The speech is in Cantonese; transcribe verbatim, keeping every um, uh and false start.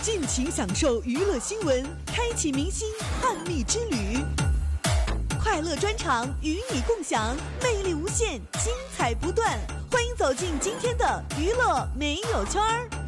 尽情享受娱乐新闻，开启明星探秘之旅。快乐专场与你共享，魅力无限，精彩不断。欢迎走进今天的娱乐没有圈儿。